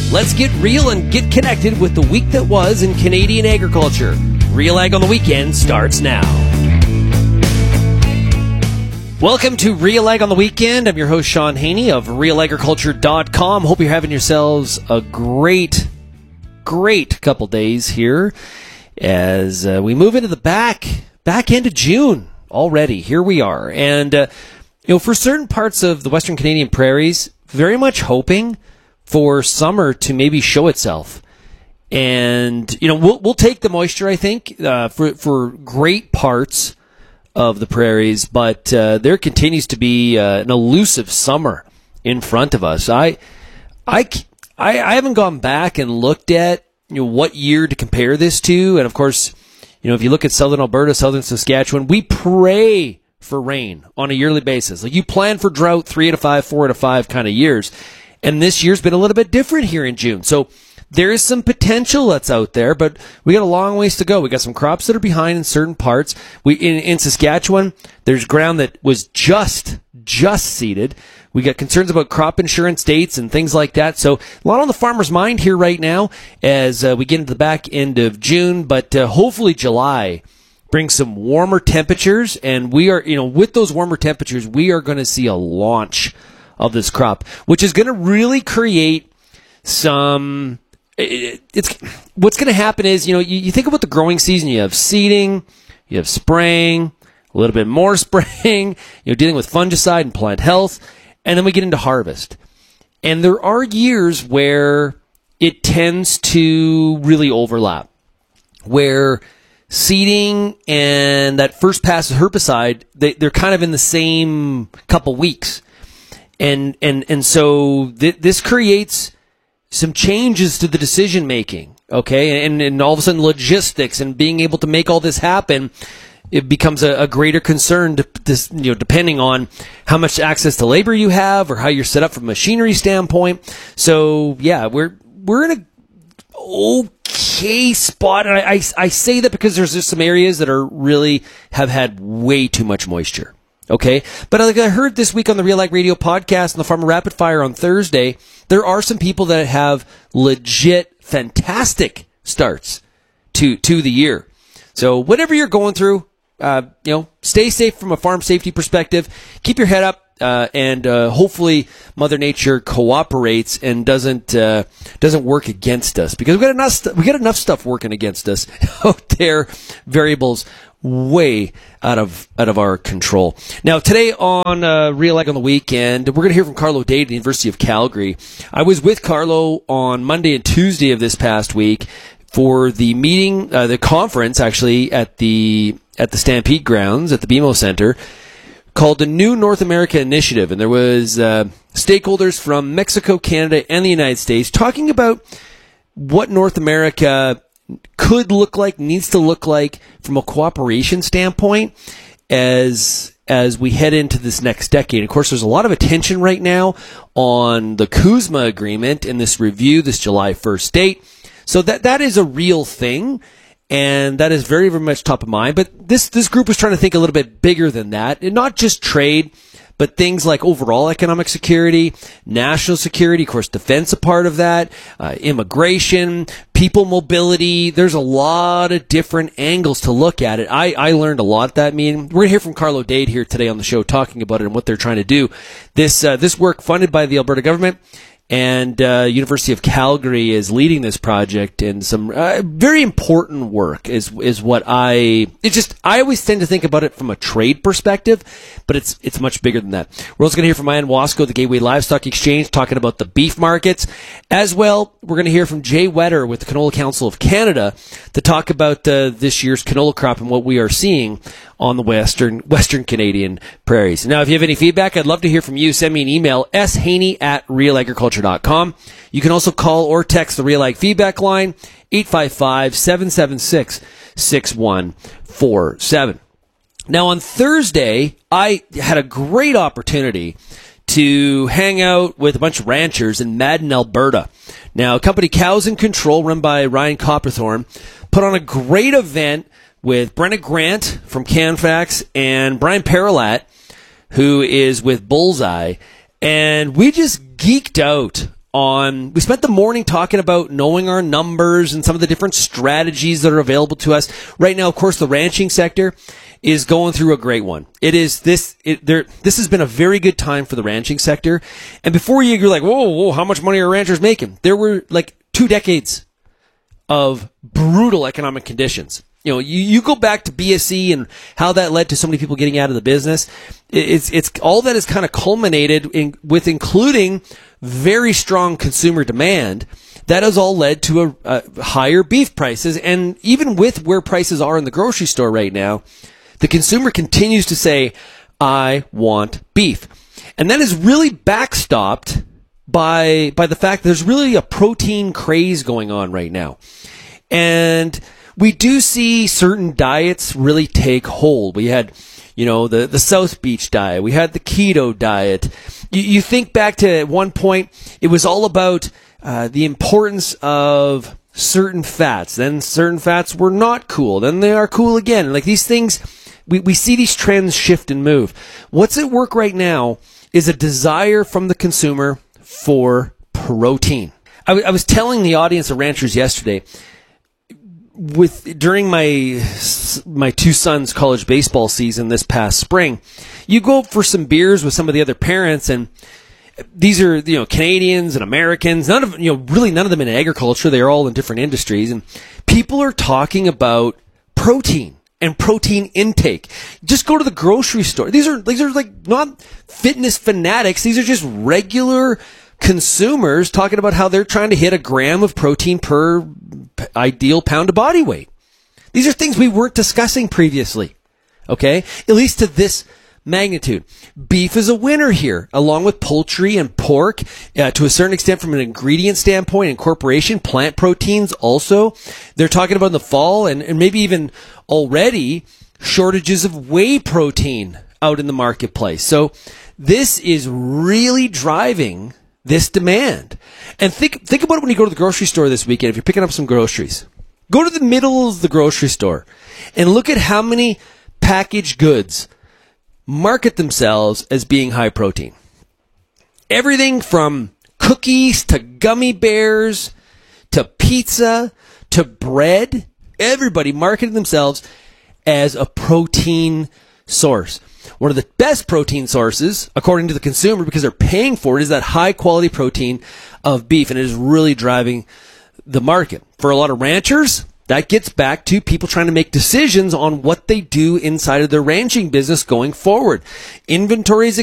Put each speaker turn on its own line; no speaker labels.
Let's get real and get connected with the week that was in Canadian agriculture. Real Ag on the Weekend starts now. Welcome to Real Ag on the Weekend. I'm your host, Sean Haney of RealAgriculture.com. Hope you're having yourselves a great couple days here as we move into the back end of June already. Here we are. And, for certain parts of the Western Canadian prairies, very much hoping for summer to maybe show itself. And, we'll take the moisture, I think, for great parts of the prairies, but there continues to be an elusive summer in front of us. I haven't gone back and looked at what year to compare this to, and of course, if you look at southern Alberta, southern Saskatchewan, we pray for rain on a yearly basis. Like, you plan for drought 3 out of 5, 4 out of 5 kind of years, and this year's been a little bit different here in June. So there is some potential that's out there, but we got a long ways to go. We got some crops that are behind in certain parts. In Saskatchewan, there's ground that was just seeded. We got concerns about crop insurance dates and things like that. So a lot on the farmer's mind here right now as we get into the back end of June, but hopefully July brings some warmer temperatures, and we are, with those warmer temperatures, we are going to see a launch of this crop, which is going to really create some. What's going to happen is, you think about the growing season. You have seeding, you have spraying, a little bit more spraying, dealing with fungicide and plant health, and then we get into harvest. And there are years where it tends to really overlap, where seeding and that first pass of herbicide, they're kind of in the same couple weeks. And so this creates some changes to the decision making, okay, and all of a sudden logistics and being able to make all this happen, it becomes a greater concern. Depending on how much access to labor you have or how you're set up from a machinery standpoint. So yeah, we're in a okay spot, and I say that because there's just some areas that are really have had way too much moisture. Okay, but like I heard this week on the Real Ag Radio podcast and the Farmer Rapid Fire on Thursday, there are some people that have legit fantastic starts to the year. So whatever you're going through, stay safe from a farm safety perspective. Keep your head up, and hopefully Mother Nature cooperates and doesn't work against us, because we got enough stuff working against us out there. Variables way out of our control. Now, today on Real Ag on the Weekend, we're going to hear from Carlo Day at the University of Calgary. I was with Carlo on Monday and Tuesday of this past week for the meeting, the conference, actually, at the Stampede grounds at the BMO Center, called the New North America Initiative. And there was stakeholders from Mexico, Canada, and the United States talking about what North America could look like, needs to look like from a cooperation standpoint as we head into this next decade. Of course, there's a lot of attention right now on the CUSMA agreement and this review, this July 1st date. So that is a real thing, and that is very, very much top of mind. But this group was trying to think a little bit bigger than that, and not just trade, but things like overall economic security, national security, of course, defense a part of that, immigration, people mobility. There's a lot of different angles to look at it. I learned a lot at that meeting. We're going to hear from Carlo Dade here today on the show talking about it and what they're trying to do. This work funded by the Alberta government, and University of Calgary is leading this project, and some very important work is what I always tend to think about it from a trade perspective, but it's much bigger than that. We're also going to hear from Ian Wasco, the Gateway Livestock Exchange, talking about the beef markets. As well, we're going to hear from Jay Wetter with the Canola Council of Canada to talk about this year's canola crop and what we are seeing on the Western Canadian prairies. Now, if you have any feedback, I'd love to hear from you. Send me an email, shaney@realagriculture.com. You can also call or text the Real Ag feedback line, 855-776-6147. Now, on Thursday, I had a great opportunity to hang out with a bunch of ranchers in Madden, Alberta. Now, company Cows in Control, run by Ryan Copperthorne, put on a great event with Brenna Grant from Canfax and Brian Paralat, who is with Bullseye, and we just geeked out we spent the morning talking about knowing our numbers and some of the different strategies that are available to us. Right now, of course, the ranching sector is going through a great one. This has been a very good time for the ranching sector. And before you're like, whoa, how much money are ranchers making? There were like 2 decades of brutal economic conditions. You go back to BSE and how that led to so many people getting out of the business. It's all that has kind of culminated with including very strong consumer demand. That has all led to a higher beef prices. And even with where prices are in the grocery store right now, the consumer continues to say, I want beef. And that is really backstopped by the fact that there's really a protein craze going on right now. And we do see certain diets really take hold. We had, the South Beach diet. We had the keto diet. You think back to at one point, it was all about the importance of certain fats. Then certain fats were not cool. Then they are cool again. Like these things, we see these trends shift and move. What's at work right now is a desire from the consumer for protein. I was telling the audience of ranchers yesterday, during my 2 sons' college baseball season this past spring, you go for some beers with some of the other parents, and these are Canadians and Americans. None of them in agriculture. They're all in different industries, and people are talking about protein and protein intake. Just go to the grocery store. These are like not fitness fanatics. These are just regular consumers talking about how they're trying to hit a gram of protein per ideal pound of body weight. These are things we weren't discussing previously. Okay? At least to this magnitude. Beef is a winner here, along with poultry and pork, to a certain extent from an ingredient standpoint, incorporation, plant proteins also. They're talking about in the fall and maybe even already shortages of whey protein out in the marketplace. So this is really driving this demand. And think about it when you go to the grocery store this weekend, if you're picking up some groceries. Go to the middle of the grocery store and look at how many packaged goods market themselves as being high protein. Everything from cookies to gummy bears to pizza to bread. Everybody marketed themselves as a protein source. One of the best protein sources, according to the consumer, because they're paying for it, is that high quality protein of beef, and it is really driving the market. For a lot of ranchers, that gets back to people trying to make decisions on what they do inside of their ranching business going forward. Inventory is